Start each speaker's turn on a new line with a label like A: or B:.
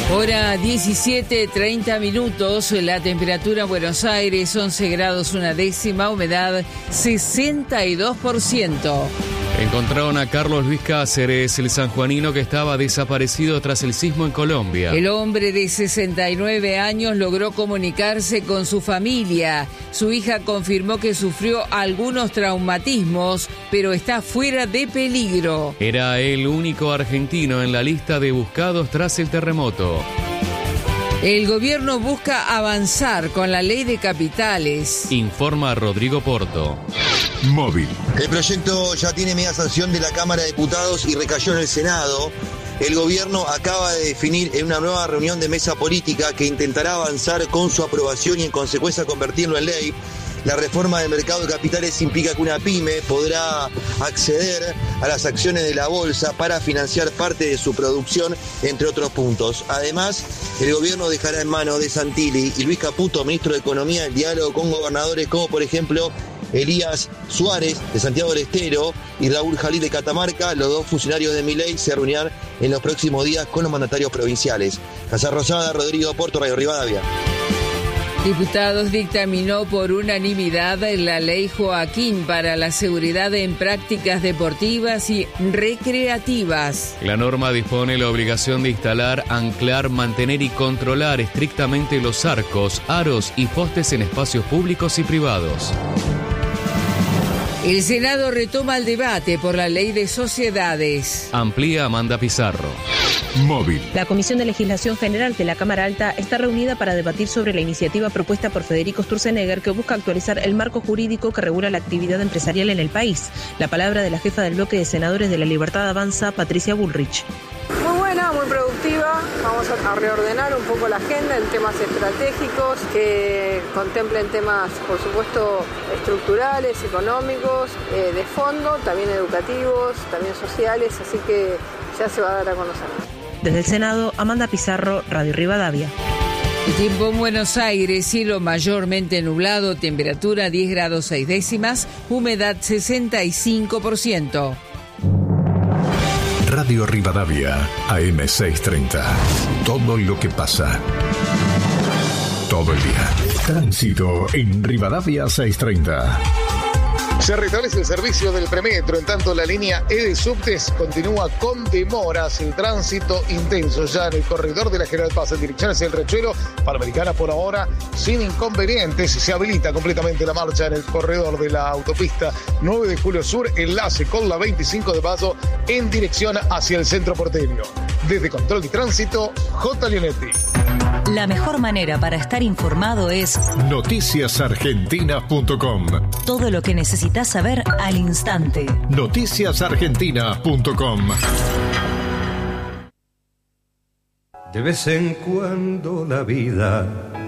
A: Hora 17:30, la temperatura en Buenos Aires 11 grados una décima, humedad 62%.
B: Encontraron a Carlos Luis Cáceres, el sanjuanino que estaba desaparecido tras el sismo en Colombia.
A: El hombre de 69 años logró comunicarse con su familia. Su hija confirmó que sufrió algunos traumatismos, pero está fuera de peligro.
B: Era el único argentino en la lista de buscados tras el terremoto.
A: El gobierno busca avanzar con la ley de capitales.
B: Informa Rodrigo Porto.
C: Móvil.
D: El proyecto ya tiene media sanción de la Cámara de Diputados y recayó en el Senado. El gobierno acaba de definir en una nueva reunión de mesa política que intentará avanzar con su aprobación y en consecuencia convertirlo en ley. La reforma del mercado de capitales implica que una pyme podrá acceder a las acciones de la bolsa para financiar parte de su producción, entre otros puntos. Además, el gobierno dejará en manos de Santilli y Luis Caputo, ministro de Economía, el diálogo con gobernadores como, por ejemplo, Elías Suárez de Santiago del Estero y Raúl Jalil de Catamarca. Los dos funcionarios de Milei se reunirán en los próximos días con los mandatarios provinciales. Casa Rosada, Rodrigo Porto, Radio Rivadavia.
A: Diputados dictaminó por unanimidad la ley Joaquín para la seguridad en prácticas deportivas y recreativas.
B: La norma dispone la obligación de instalar, anclar, mantener y controlar estrictamente los arcos, aros y postes en espacios públicos y privados.
A: El Senado retoma el debate por la ley de sociedades.
B: Amplía Amanda Pizarro.
C: Móvil.
E: La Comisión de Legislación General de la Cámara Alta está reunida para debatir sobre la iniciativa propuesta por Federico Sturzenegger que busca actualizar el marco jurídico que regula la actividad empresarial en el país. La palabra de la jefa del bloque de senadores de La Libertad Avanza, Patricia Bullrich.
F: Muy buena, muy productiva. Vamos a reordenar un poco la agenda en temas estratégicos que contemplen temas, por supuesto, estructurales, económicos, de fondo, también educativos, también sociales, así que ya se va a dar a conocer.
E: Desde el Senado, Amanda Pizarro, Radio Rivadavia.
A: El tiempo en Buenos Aires, cielo mayormente nublado, temperatura 10 grados 6 décimas, humedad 65%.
C: Radio Rivadavia, AM630. Todo lo que pasa. Todo el día. Tránsito en Rivadavia 630.
G: Se restablece el servicio del premetro, en tanto la línea E de subtes continúa con demoras. El tránsito intenso ya en el corredor de la General Paz en dirección hacia el Riachuelo. Panamericana por ahora sin inconvenientes. Se habilita completamente la marcha en el corredor de la autopista 9 de Julio Sur, enlace con la 25 de Mayo en dirección hacia el centro porteño. Desde Control de Tránsito, J. Leonetti.
H: La mejor manera para estar informado es
C: noticiasargentina.com.
H: Todo lo que necesitas saber al instante.
C: noticiasargentina.com.
I: De vez en cuando la vida